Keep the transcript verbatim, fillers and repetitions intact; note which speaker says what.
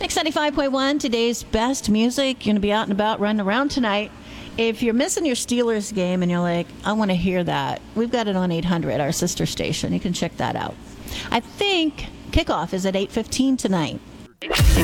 Speaker 1: Mix ninety-five point one, today's best music. You're going to be out and about, running around tonight. If you're missing your Steelers game and you're like, I want to hear that, we've got it on eight hundred, our sister station. You can check that out. I think kickoff is at eight fifteen tonight.